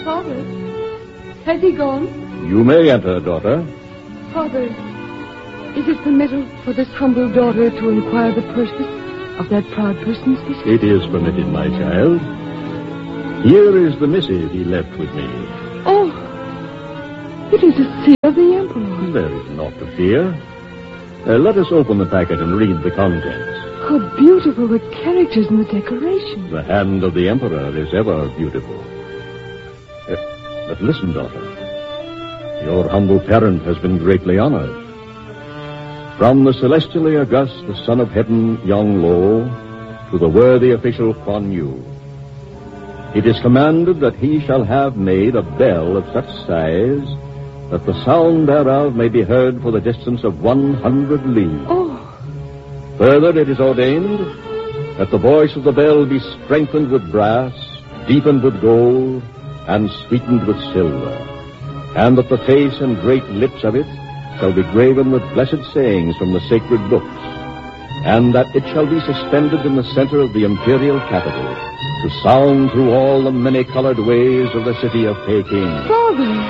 Father, has he gone? You may enter, daughter. Father, is it permitted for this humble daughter to inquire the purpose of that proud person's visit? It is permitted, my child. Here is the missive he left with me. Oh, it is a seal of the Emperor. There is naught to fear. Let us open the packet and read the contents. How beautiful the characters and the decoration. The hand of the Emperor is ever beautiful. But listen, daughter. Your humble parent has been greatly honored. From the celestially august, the son of heaven, Yung Lo, to the worthy official Kuan Yu, it is commanded that he shall have made a bell of such size that the sound thereof may be heard for the distance of 100 leagues. Oh. Further, it is ordained that the voice of the bell be strengthened with brass, deepened with gold, and sweetened with silver, and that the face and great lips of it shall be graven with blessed sayings from the sacred books, and that it shall be suspended in the center of the imperial capital to sound through all the many-colored ways of the city of Peking. Father!